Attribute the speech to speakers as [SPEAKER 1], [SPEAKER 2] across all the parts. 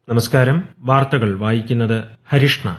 [SPEAKER 1] നമസ്കാരം. വാർത്തകൾ വായിക്കുന്നത് ഹരിഷ്ണ.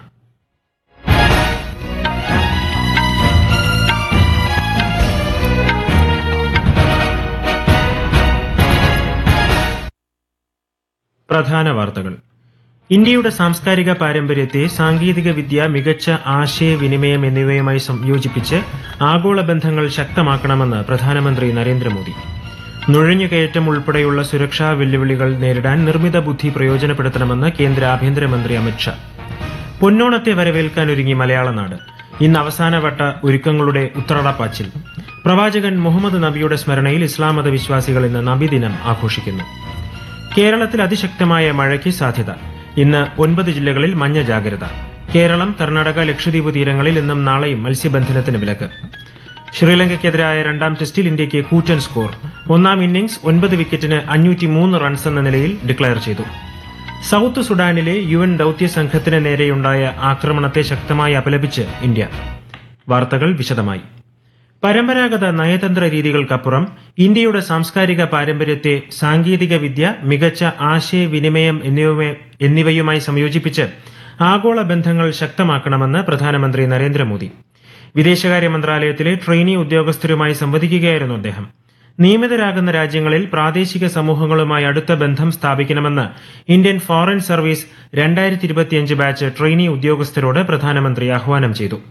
[SPEAKER 1] പ്രധാന വാർത്തകൾ. ഇന്ത്യയുടെ സാംസ്കാരിക പാരമ്പര്യത്തെ സാങ്കേതിക വിദ്യ, മികച്ച ആശയവിനിമയം എന്നിവയുമായി സംയോജിപ്പിച്ച് ആഗോള ബന്ധങ്ങൾ ശക്തമാക്കണമെന്ന് പ്രധാനമന്ത്രി നരേന്ദ്രമോദി. നുഴഞ്ഞുകയറ്റം ഉൾപ്പെടെയുള്ള സുരക്ഷാ വെല്ലുവിളികൾ നേരിടാൻ നിർമ്മിത ബുദ്ധി പ്രയോജനപ്പെടുത്തണമെന്ന് കേന്ദ്ര ആഭ്യന്തരമന്ത്രി അമിത്ഷാ. പൊന്നോണത്തെ വരവേൽക്കാനൊരുങ്ങി മലയാളനാട്. ഇന്ന് അവസാനവട്ട ഒരുക്കങ്ങളുടെ ഉത്രാടപ്പാച്ചിൽ. പ്രവാചകൻ മുഹമ്മദ് നബിയുടെ സ്മരണയിൽ ഇസ്ലാം മത വിശ്വാസികൾ ഇന്ന് നബിദിനം ആഘോഷിക്കുന്നു. കേരളത്തിൽ അതിശക്തമായ മഴയ്ക്ക് സാധ്യത. ഇന്ന് 9 ജില്ലകളിൽ മഞ്ഞ ജാഗ്രത. കേരളം, കർണാടക, ലക്ഷദ്വീപ് തീരങ്ങളിൽ ഇന്നും നാളെയും മത്സ്യബന്ധനത്തിന് വിലക്ക്. ശ്രീലങ്കയ്ക്കെതിരായ രണ്ടാം ടെസ്റ്റിൽ ഇന്ത്യയ്ക്ക് കൂറ്റൻ സ്കോർ. ഒന്നാം ഇന്നിംഗ്സ് 9 വിക്കറ്റിന് 503 റൺസ് എന്ന നിലയിൽ ഡിക്ലയർ ചെയ്തു. സൌത്ത് സുഡാനിലെ UN ദൌത്യ സംഘത്തിന് നേരെയുണ്ടായ ആക്രമണത്തെ ശക്തമായി അപലപിച്ച് ഇന്ത്യ. വാർത്തകൾ വിശദമായി. പരമ്പരാഗത നയതന്ത്ര രീതികൾക്കപ്പുറം ഇന്ത്യയുടെ സാംസ്കാരിക പാരമ്പര്യത്തെ സാങ്കേതിക വിദ്യ, മികച്ച ആശയവിനിമയം എന്നിവയുമായി സംയോജിപ്പിച്ച് ആഗോള ബന്ധങ്ങൾ ശക്തമാക്കണമെന്ന് പ്രധാനമന്ത്രി നരേന്ദ്രമോദി. വിദേശകാര്യ മന്ത്രാലയത്തിലെ ട്രെയിനി ഉദ്യോഗസ്ഥരുമായി സംവദിക്കുകയായിരുന്നു അദ്ദേഹം. നിയമിതരാകുന്ന രാജ്യങ്ങളിൽ പ്രാദേശിക സമൂഹങ്ങളുമായി അടുത്ത ബന്ധം സ്ഥാപിക്കണമെന്ന് Indian foreign service 2025 batch trainee ഉദ്യോഗസ്ഥരോട് പ്രധാനമന്ത്രി ആഹ്വാനം ചെയ്തു.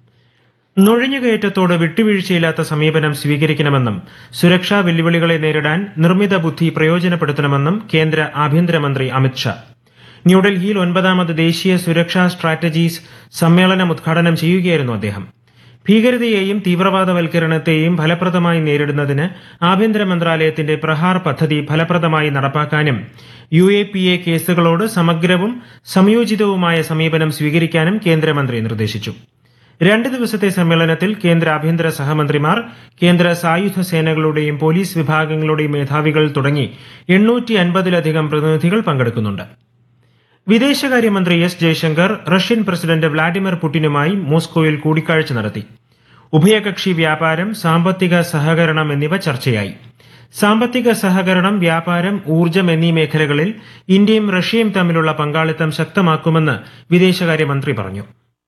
[SPEAKER 1] നുഴഞ്ഞുകയറ്റത്തോട് വിട്ടുവീഴ്ചയില്ലാത്ത സമീപനം സ്വീകരിക്കണമെന്നും സുരക്ഷാ വെല്ലുവിളികളെ നേരിടാൻ നിർമ്മിത ബുദ്ധി പ്രയോജനപ്പെടുത്തണമെന്നും കേന്ദ്ര ആഭ്യന്തരമന്ത്രി അമിത്ഷാ. ന്യൂഡൽഹിയിൽ 9ാമത് ദേശീയ സുരക്ഷാ സ്ട്രാറ്റജീസ് സമ്മേളനം ഉദ്ഘാടനം ചെയ്യുകയായിരുന്നു അദ്ദേഹം. ഭീകരതയെയും തീവ്രവാദവൽക്കരണത്തെയും ഫലപ്രദമായി നേരിടുന്നതിന് ആഭ്യന്തര മന്ത്രാലയത്തിന്റെ പ്രഹാർ പദ്ധതി ഫലപ്രദമായി നടപ്പാക്കാനും UAPA കേസുകളോട് സമഗ്രവും സംയോജിതവുമായ സമീപനം സ്വീകരിക്കാനും കേന്ദ്രമന്ത്രി നിർദ്ദേശിച്ചു. 2 ദിവസത്തെ സമ്മേളനത്തിൽ കേന്ദ്ര ആഭ്യന്തര സഹമന്ത്രിമാർ, കേന്ദ്ര സായുധ സേനകളുടെയും പോലീസ് വിഭാഗങ്ങളുടെയും മേധാവികൾ തുടങ്ങി 850ലധികം പ്രതിനിധികൾ പങ്കെടുക്കുന്നുണ്ട്. വിദേശകാര്യമന്ത്രി S. Jaishankar Russian president Vladimir പുടിനുമായി മോസ്കോയിൽ കൂടിക്കാഴ്ച നടത്തി. ഉഭയകക്ഷി വ്യാപാരം, സാമ്പത്തിക സഹകരണം എന്നിവ ചർച്ചയായി. സാമ്പത്തിക സഹകരണം, വ്യാപാരം, ഊർജ്ജം എന്നീ മേഖലകളിൽ ഇന്ത്യയും റഷ്യയും തമ്മിലുള്ള പങ്കാളിത്തം ശക്തമാക്കുമെന്ന് വിദേശകാര്യമന്ത്രി പറഞ്ഞു.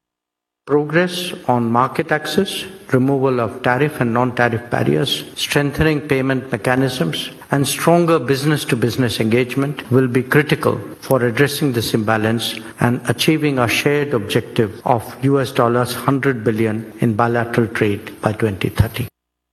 [SPEAKER 2] Progress on market access, removal of tariff and non-tariff barriers, strengthening payment mechanisms, and stronger business-to-business engagement will be critical for addressing this imbalance and achieving our shared objective of $100 billion in bilateral trade by 2030.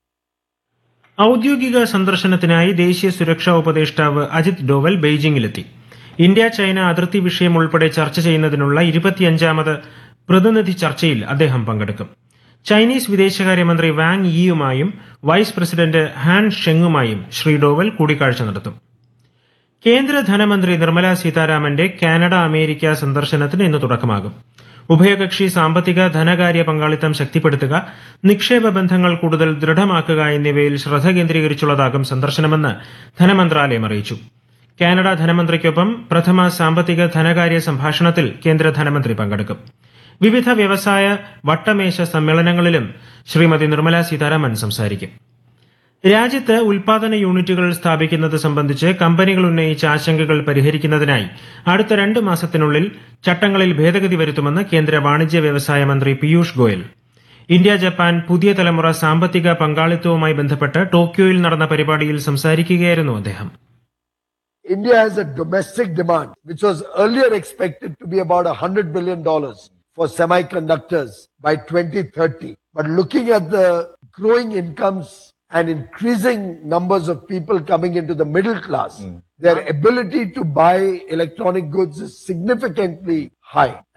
[SPEAKER 1] ഔദ്യോഗിക സന്ദർശനത്തിനായി ദേശീയ സുരക്ഷാ ഉപദേഷ്ടാവ് Ajith Doval ബെയ്ജിംഗിലെത്തി. India China അതിർത്തി വിഷയം ഉൾപ്പെടെ ചർച്ച ചെയ്യുന്നതിനുള്ള 25ാമത് പ്രതിനിധി ചർച്ചയിൽ അദ്ദേഹം പങ്കെടുക്കും. ചൈനീസ് വിദേശകാര്യമന്ത്രി Wang യിയുമായും vice president Han ഷെങ്ങുമായും Shri Doval കൂടിക്കാഴ്ച നടത്തും. കേന്ദ്ര ധനമന്ത്രി നിർമ്മല സീതാരാമന്റെ കാനഡ, അമേരിക്ക സന്ദർശനത്തിന് ഇന്ന് തുടക്കമാകും. ഉഭയകക്ഷി സാമ്പത്തിക ധനകാര്യ പങ്കാളിത്തം ശക്തിപ്പെടുത്തുക, നിക്ഷേപ ബന്ധങ്ങൾ കൂടുതൽ ദൃഢമാക്കുക എന്നിവയിൽ ശ്രദ്ധ കേന്ദ്രീകരിച്ചുള്ളതാകും സന്ദർശനമെന്ന് ധനമന്ത്രാലയം അറിയിച്ചു. കാനഡ ധനമന്ത്രിക്കൊപ്പം പ്രഥമ സാമ്പത്തിക ധനകാര്യ സംഭാഷണത്തിൽ കേന്ദ്ര ധനമന്ത്രി പങ്കെടുക്കും. വിവിധ വ്യവസായ വട്ടമേശ സമ്മേളനങ്ങളിലും ശ്രീമതി നിർമ്മല സീതാരാമൻ സംസാരിക്കും. രാജ്യത്ത് ഉൽപാദന യൂണിറ്റുകൾ സ്ഥാപിക്കുന്നത് സംബന്ധിച്ച് കമ്പനികൾ ഉന്നയിച്ച ആശങ്കകൾ പരിഹരിക്കുന്നതിനായി അടുത്ത 2 മാസത്തിനുള്ളിൽ ചട്ടങ്ങളിൽ ഭേദഗതി വരുത്തുമെന്ന് കേന്ദ്ര വാണിജ്യ വ്യവസായ മന്ത്രി പീയൂഷ് ഗോയൽ. ഇന്ത്യ ജപ്പാൻ പുതിയ തലമുറ സാമ്പത്തിക പങ്കാളിത്തവുമായി ബന്ധപ്പെട്ട് ടോക്കിയോയിൽ നടന്ന പരിപാടിയിൽ സംസാരിക്കുകയായിരുന്നു അദ്ദേഹം.
[SPEAKER 3] India has a domestic demand which was earlier expected to be about $100 billion for semiconductors by 2030. But looking at the growing incomes and increasing numbers of people coming into the middle class, their ability to buy electronic goods is significantly high.